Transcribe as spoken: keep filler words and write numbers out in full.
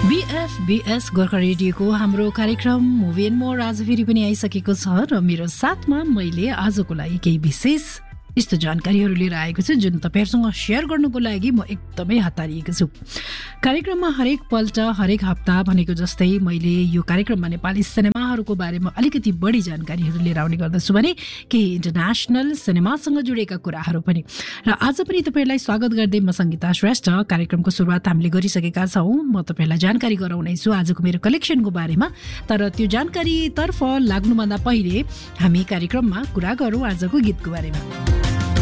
बीएफबीएस गोर्खा रेडियोको हाम्रो कार्यक्रम मुभी एन्ड मोर आज फेरि पनि आइसकेको छ र मेरो साथमा मैले आजको लागि केही विशेष यस्तो जानकारीहरू लिएर आएको छु जुन तपाईहरुसँग शेयर गर्नको लागि म एकदमै हतारिएको छु। कार्यक्रममा हरेक पल्ट हरेक हप्ता भनेको जस्तै मैले यो कार्यक्रममा नेपाली सिनेमाहरूको बारेमा अलिकति बढी जानकारीहरू लिएर आउने गर्दछु भने केही इन्टरनेशनल सिनेमासँग जोडिएका कुराहरू पनि। र आज पनि तपाईहरुलाई स्वागत गर्दै म संगीता श्रेष्ठ कार्यक्रमको सुरुवात हामीले गरिसकेका छौं। म तपाईहरुलाई जानकारी गराउने छु आजको मेरो कलेक्सनको बारेमा। तर त्यो जानकारी तर्फ लाग्नुभन्दा पहिले हामी कार्यक्रममा कुरा गरौँ आजको गीतको बारेमा।